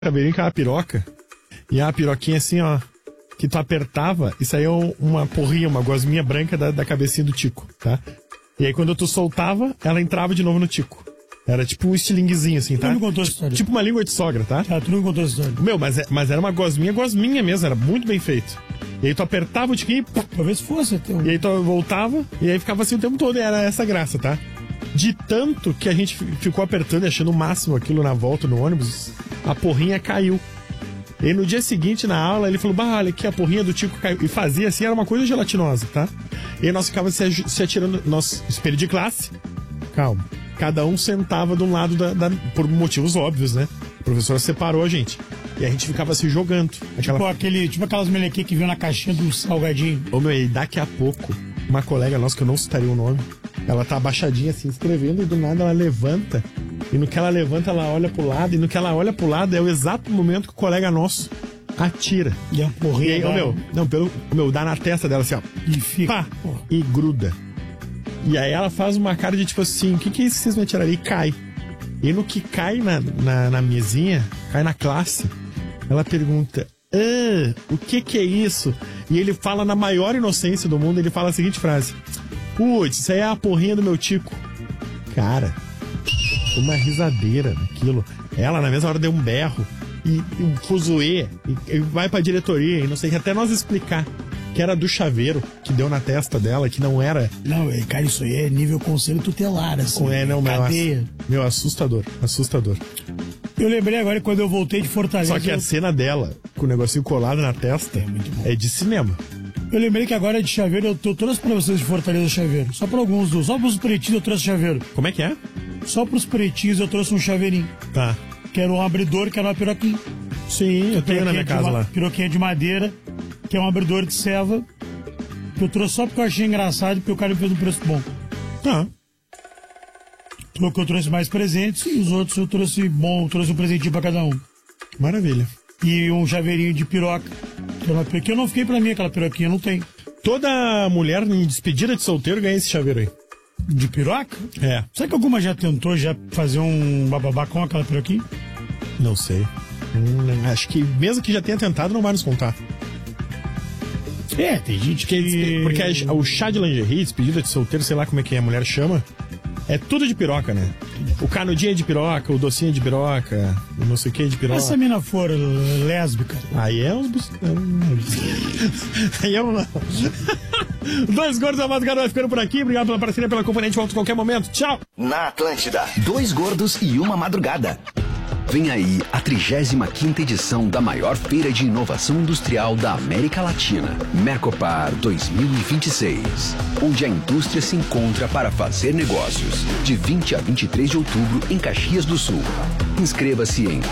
chaveirinho que era uma piroca. E a piroquinha assim, ó, que tu apertava e saía uma porrinha, uma gosminha branca da cabecinha do tico, tá? E aí quando tu soltava, ela entrava de novo no tico. Era tipo um estilinguezinho, assim, tá? Tu não me contou essa história. Tipo uma língua de sogra, tá? Ah, tu não me contou essa história. Meu, mas era uma gosminha mesmo, era muito bem feito. E aí tu apertava o tiquinho e... Talvez fosse até um... E aí tu voltava, e aí ficava assim o tempo todo, e era essa graça, tá? De tanto que a gente ficou apertando e achando o máximo aquilo na volta no ônibus, a porrinha caiu. E aí no dia seguinte, na aula, ele falou, olha aqui, a porrinha do Tico caiu. E fazia assim, era uma coisa gelatinosa, tá? E aí nós ficávamos se atirando, nós, espelho de classe, calma. Cada um sentava de um lado por motivos óbvios, né? A professora separou a gente. E a gente ficava se jogando. Tipo aquelas melequinhas que viu na caixinha do salgadinho. Ô meu, e daqui a pouco, uma colega nossa, que eu não citaria o nome, ela tá abaixadinha assim, escrevendo, e do nada ela levanta. E no que ela levanta, ela olha pro lado. E no que ela olha pro lado, é o exato momento que o colega nosso atira. E a porrinha. E aí, dá na testa dela assim, ó. E fica. Pá, e gruda. E aí ela faz uma cara de tipo assim, o que é isso que vocês me atiraram? E cai. E no que cai na mesinha, cai na classe, ela pergunta, o que é isso? E ele fala na maior inocência do mundo, ele fala a seguinte frase, putz, isso aí é a porrinha do meu tico. Cara, uma risadeira naquilo. Ela na mesma hora deu um berro e um fuzuê, e vai pra diretoria, e não sei, até nós explicar que era do chaveiro que deu na testa dela, que não era... Não, cara, isso aí é nível conselho tutelar, assim. Cadeia. Meu, assustador. Eu lembrei agora quando eu voltei de Fortaleza... Só que a cena dela, com o negocinho colado na testa, é de cinema. Eu lembrei que agora de chaveiro, eu trouxe pra vocês de Fortaleza chaveiro. Só pros pretinhos eu trouxe chaveiro. Como é que é? Só pros pretinhos eu trouxe um chaveirinho. Tá. Que era um abridor, que era uma piroquinha. Sim, eu tenho na minha casa lá. Piroquinha de madeira, que é um abridor de ceva, que eu trouxe só porque eu achei engraçado, porque o cara me fez um preço bom. Tá. Que eu trouxe mais presentes e os outros eu trouxe um presentinho pra cada um. Maravilha. E um chaveirinho de piroca. Que eu não fiquei pra mim, aquela piroquinha, não tem. Toda mulher em despedida de solteiro ganha esse chaveiro aí. De piroca? É. Será que alguma já tentou fazer um bababá com aquela piroquinha? Não sei. Acho que mesmo que já tenha tentado, não vai nos contar. Tem gente que... Porque o chá de lingerie, despedida de solteiro, sei lá como é que a mulher chama, é tudo de piroca, né? O canudinho é de piroca, o docinho é de piroca, o não sei o que é de piroca. Se a mina for lésbica... Aí é uns... Aí é um... Dois Gordos da Madrugada vai ficando por aqui. Obrigado pela parceria, pela companhia. A gente volta a qualquer momento. Tchau! Na Atlântida, Dois Gordos e uma Madrugada. Vem aí a 35ª edição da maior feira de inovação industrial da América Latina, Mercopar 2026, onde a indústria se encontra para fazer negócios, de 20 a 23 de outubro em Caxias do Sul. Inscreva-se em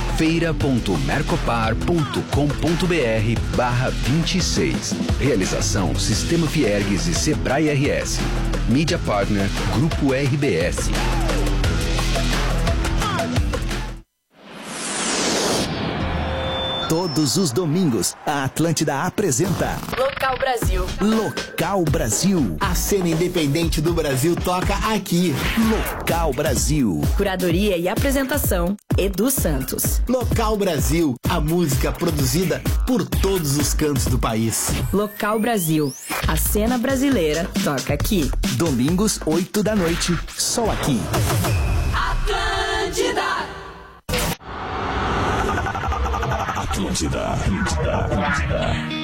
feira.mercopar.com.br/26. Realização Sistema Fiergues e Sebrae RS. Mídia Partner Grupo RBS. Todos os domingos, a Atlântida apresenta Local Brasil. Local Brasil. A cena independente do Brasil toca aqui. Local Brasil. Curadoria e apresentação, Edu Santos. Local Brasil. A música produzida por todos os cantos do país. Local Brasil. A cena brasileira toca aqui. Domingos, 8 da noite. Só aqui. Atlântida. Atlântida.